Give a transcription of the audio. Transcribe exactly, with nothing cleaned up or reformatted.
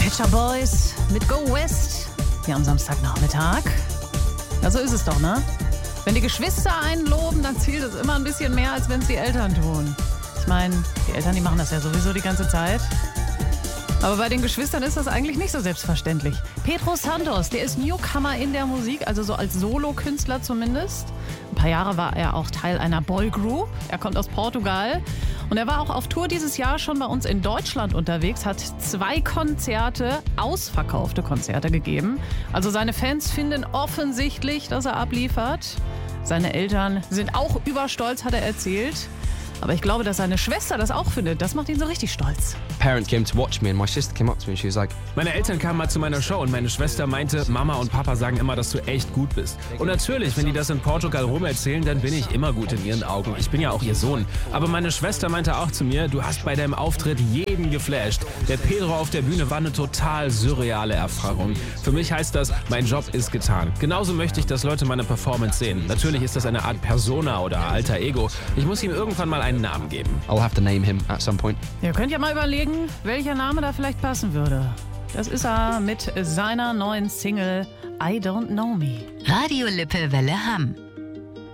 Pet Shop Boys mit Go West hier am Samstagnachmittag. Ja, so ist es doch, ne? Wenn die Geschwister einen loben, dann zählt es immer ein bisschen mehr, als wenn es die Eltern tun. Ich meine, die Eltern, die machen das ja sowieso die ganze Zeit. Aber bei den Geschwistern ist das eigentlich nicht so selbstverständlich. Pedro Santos, der ist Newcomer in der Musik, also so als Solokünstler zumindest. Ein paar Jahre war er auch Teil einer Boygroup. Er kommt aus Portugal. Und er war auch auf Tour dieses Jahr schon bei uns in Deutschland unterwegs, hat zwei Konzerte, ausverkaufte Konzerte gegeben. Also seine Fans finden offensichtlich, dass er abliefert. Seine Eltern sind auch überstolz, hat er erzählt. Aber ich glaube, dass seine Schwester das auch findet. Das macht ihn so richtig stolz. Parents came to watch me and my sister came up to me and she was like, meine Eltern kamen mal zu meiner Show und meine Schwester meinte, Mama und Papa sagen immer, dass du echt gut bist. Und natürlich, wenn die das in Portugal rum erzählen, dann bin ich immer gut in ihren Augen. Ich bin ja auch ihr Sohn. Aber meine Schwester meinte auch zu mir, du hast bei deinem Auftritt jeden geflasht. Der Pedro auf der Bühne war eine total surreale Erfahrung. Für mich heißt das, mein Job ist getan. Genauso möchte ich, dass Leute meine Performance sehen. Natürlich ist das eine Art Persona oder alter Ego. Ich muss ihm irgendwann mal einen Namen geben. I'll have to name him at some point. Ihr könnt ja mal überlegen, welcher Name da vielleicht passen würde. Das ist er mit seiner neuen Single I Don't Know Me. Radio Lippe Welle Hamm.